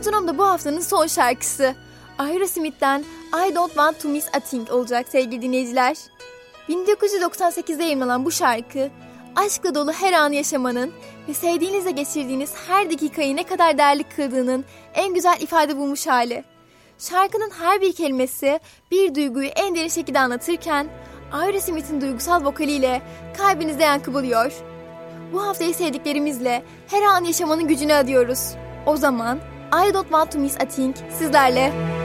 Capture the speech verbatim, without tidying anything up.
Metronom'da bu haftanın son şarkısı Aerosmith'ten I Don't Want To Miss A Thing olacak sevgili dinleyiciler. bin dokuz yüz doksan sekizde yayınlanan bu şarkı, aşkla dolu her anı yaşamanın ve sevdiğinizle geçirdiğiniz her dakikayı ne kadar değerli kıldığının en güzel ifade bulmuş hali. Şarkının her bir kelimesi bir duyguyu en derin şekilde anlatırken, Aerosmith'in duygusal vokaliyle kalbinizde yankı buluyor. Bu haftayı sevdiklerimizle her an yaşamanın gücünü adıyoruz. O zaman I Don't Want To Miss A Thing sizlerle.